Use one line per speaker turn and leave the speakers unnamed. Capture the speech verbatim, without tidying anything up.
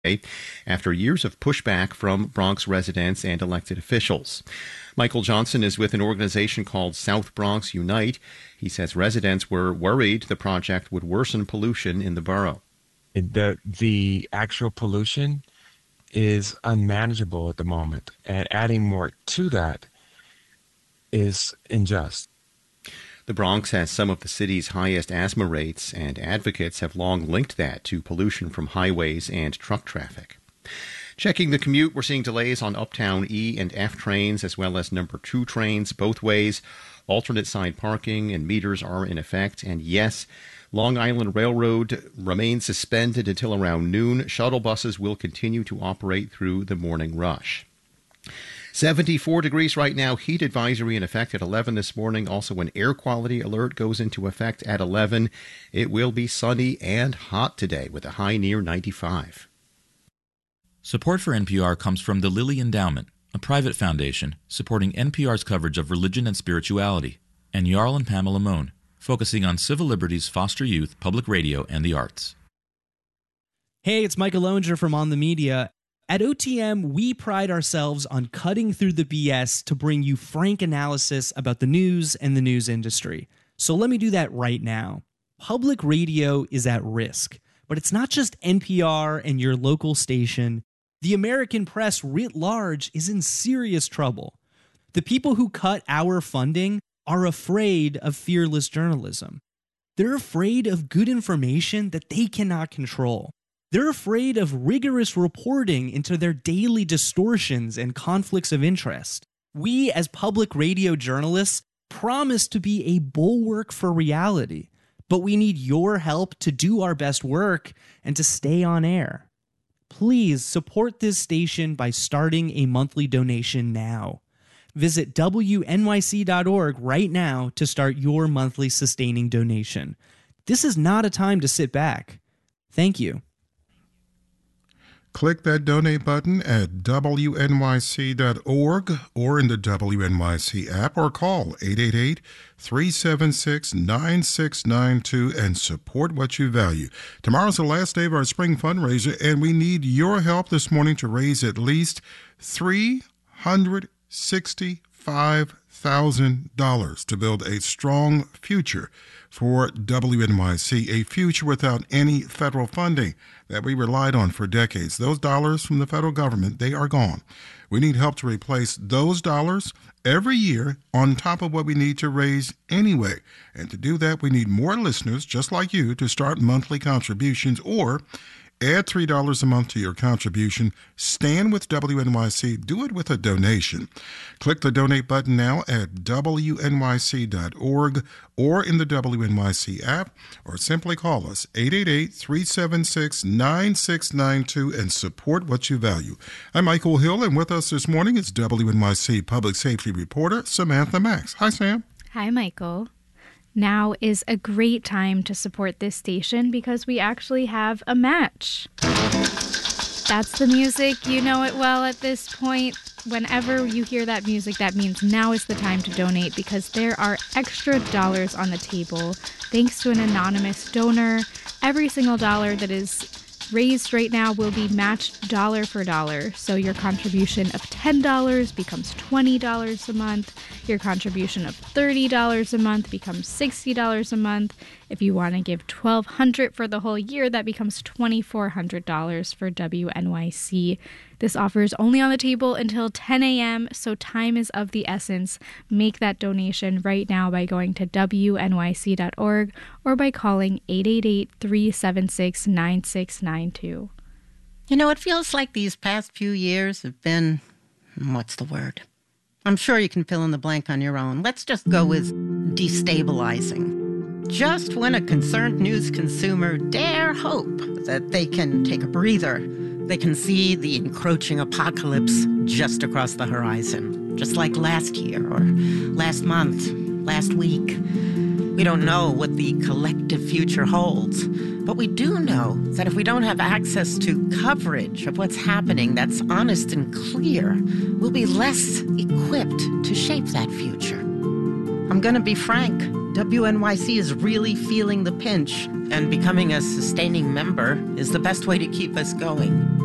after years of pushback from Bronx residents and elected officials. Michael Johnson is with an organization called South Bronx Unite. He says residents were worried the project would worsen pollution in the borough.
The, the actual pollution is unmanageable at the moment, and adding more to that is unjust.
The Bronx has some of the city's highest asthma rates, and advocates have long linked that to pollution from highways and truck traffic. Checking the commute, we're seeing delays on Uptown E and F trains as well as number two trains both ways. Alternate side parking and meters are in effect. And yes, Long Island Railroad remains suspended until around noon. Shuttle buses will continue to operate through the morning rush. seventy-four degrees right now. Heat advisory in effect at eleven this morning. Also, an air quality alert goes into effect at eleven. It will be sunny and hot today with a high near ninety-five.
Support for N P R comes from the Lilly Endowment, a private foundation supporting N P R's coverage of religion and spirituality, and Jarl and Pamela Mohn, focusing on civil liberties, foster youth, public radio, and the arts.
Hey, it's Michael Lowinger from On the Media. At O T M, we pride ourselves on cutting through the B S to bring you frank analysis about the news and the news industry. So let me do that right now. Public radio is at risk, but it's not just N P R and your local station. The American press writ large is in serious trouble. The people who cut our funding are afraid of fearless journalism. They're afraid of good information that they cannot control. They're afraid of rigorous reporting into their daily distortions and conflicts of interest. We, as public radio journalists, promise to be a bulwark for reality, but we need your help to do our best work and to stay on air. Please support this station by starting a monthly donation now. Visit W N Y C dot org right now to start your monthly sustaining donation. This is not a time to sit back. Thank you.
Click that donate button at W N Y C dot org or in the W N Y C app, or call eight eight eight, three seven six, nine six nine two and support what you value. Tomorrow's the last day of our spring fundraiser, and we need your help this morning to raise at least three hundred sixty-five thousand dollars to build a strong future for W N Y C, a future without any federal funding that we relied on for decades. Those dollars from the federal government, they are gone. We need help to replace those dollars every year on top of what we need to raise anyway. And to do that, we need more listeners just like you to start monthly contributions or add three dollars a month to your contribution. Stand with W N Y C. Do it with a donation. Click the donate button now at W N Y C dot org or in the W N Y C app, or simply call us eight eight eight, three seven six, nine six nine two and support what you value. I'm Michael Hill, and with us this morning is W N Y C public safety reporter Samantha Max. Hi, Sam.
Hi, Michael. Now is a great time to support this station because we actually have a match. That's the music. You know it well at this point. Whenever you hear that music, that means now is the time to donate because there are extra dollars on the table thanks to an anonymous donor. Every single dollar that is raised right now will be matched dollar for dollar. So your contribution of ten dollars becomes twenty dollars a month. Your contribution of thirty dollars a month becomes sixty dollars a month. If you want to give twelve hundred dollars for the whole year, that becomes twenty-four hundred dollars for W N Y C. This offer is only on the table until ten a.m., so time is of the essence. Make that donation right now by going to W N Y C dot org or by calling eight eight eight, three seven six, nine six nine two.
You know, it feels like these past few years have been, what's the word? I'm sure you can fill in the blank on your own. Let's just go with destabilizing. Just when a concerned news consumer dare hope that they can take a breather, they can see the encroaching apocalypse just across the horizon, just like last year or last month, last week. We don't know what the collective future holds, but we do know that if we don't have access to coverage of what's happening that's honest and clear, we'll be less equipped to shape that future. I'm going to be frank. W N Y C is really feeling the pinch, and becoming a sustaining member is the best way to keep us going.